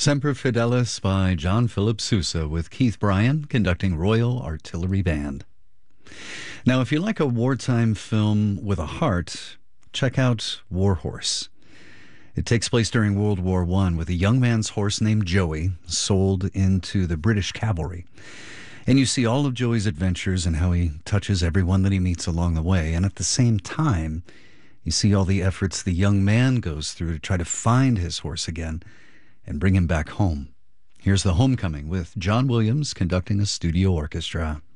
Semper Fidelis by John Philip Sousa with Keith Bryan conducting Royal Artillery Band. Now, if you like a wartime film with a heart, check out War Horse. It takes place during World War I with a young man's horse named Joey sold into the British cavalry. And you see all of Joey's adventures and how he touches everyone that he meets along the way. And at the same time, you see all the efforts the young man goes through to try to find his horse again and bring him back home. Here's The Homecoming with John Williams conducting a studio orchestra.